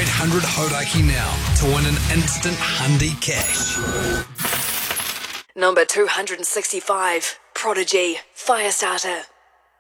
0800 Hodaki now to win an instant Hyundai cash. Number 265, Prodigy, Firestarter.